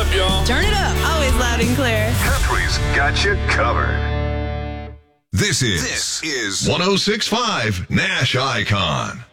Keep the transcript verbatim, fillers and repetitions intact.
up, y'all? Turn it up. Always loud and clear. Country's got you covered. This is, This is one oh six point five Nash Icon.